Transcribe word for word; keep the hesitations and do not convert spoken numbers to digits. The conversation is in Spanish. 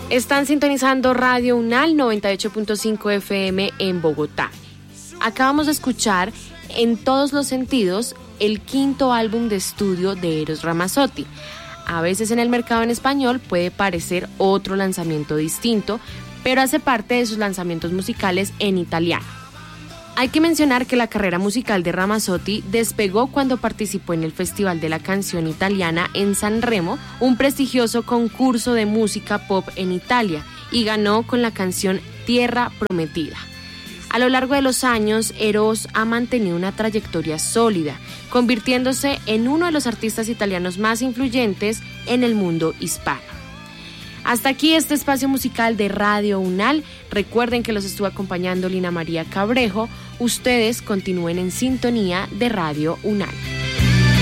Están sintonizando Radio Unal noventa y ocho punto cinco F M en Bogotá. Acabamos de escuchar En todos los sentidos el quinto álbum de estudio de Eros Ramazzotti. A veces en el mercado en español puede parecer otro lanzamiento distinto, pero hace parte de sus lanzamientos musicales en italiano. Hay que mencionar que la carrera musical de Ramazzotti despegó cuando participó en el Festival de la Canción Italiana en Sanremo, un prestigioso concurso de música pop en Italia, y ganó con la canción Tierra Prometida. A lo largo de los años, Eros ha mantenido una trayectoria sólida, convirtiéndose en uno de los artistas italianos más influyentes en el mundo hispano. Hasta aquí este espacio musical de Radio Unal. Recuerden que los estuvo acompañando Lina María Cabrejo. Ustedes continúen en sintonía de Radio Unal.